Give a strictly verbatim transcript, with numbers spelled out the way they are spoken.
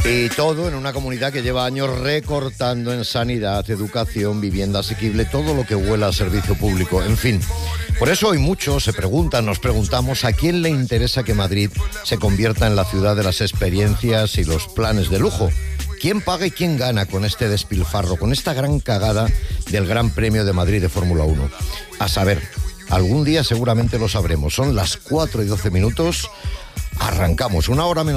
Y todo en una comunidad que lleva años recortando en sanidad, educación, vivienda asequible, todo lo que huela a servicio público, en fin. Por eso hoy muchos se preguntan, nos preguntamos, ¿a quién le interesa que Madrid se convierta en la ciudad de las experiencias y los planes de lujo? ¿Quién paga y quién gana con este despilfarro, con esta gran cagada del Gran Premio de Madrid de Fórmula uno? A saber, algún día seguramente lo sabremos. Son las cuatro y doce minutos. Arrancamos, una hora menos.